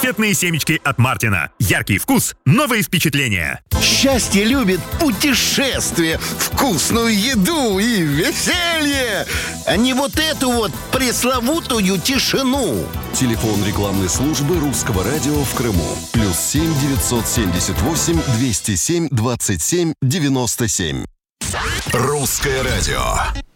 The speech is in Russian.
Конфетные семечки от Мартина. Яркий вкус, новые впечатления. Счастье любит путешествия, вкусную еду и веселье, а не вот эту вот пресловутую тишину. Телефон рекламной службы Русского радио в Крыму. +7 978 207 27 97. Русское радио.